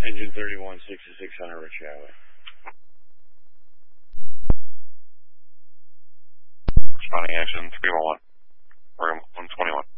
Engine 31, 6600 Rich Highway. Responding action 311. Room 121.